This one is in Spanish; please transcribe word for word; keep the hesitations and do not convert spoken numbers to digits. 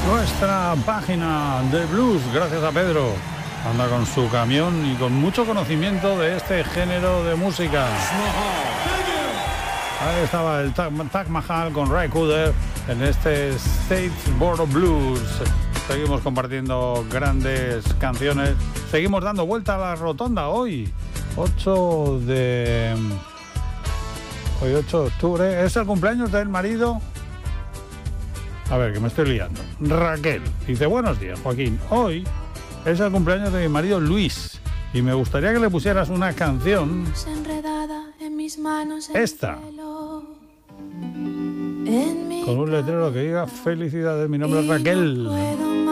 nuestra página de blues, gracias a Pedro. Anda con su camión y con mucho conocimiento de este género de música. Ahí estaba el Taj, Taj Mahal con Ray Cooder en este State Board of Blues. Seguimos compartiendo grandes canciones. Seguimos dando vuelta a la rotonda hoy. ocho de... Hoy ocho de octubre. ¿Es el cumpleaños del marido? A ver, que me estoy liando. Raquel dice: buenos días, Joaquín. Hoy es el cumpleaños de mi marido Luis y me gustaría que le pusieras una canción. Esta. Con un letrero que diga: felicidades, mi nombre es Raquel.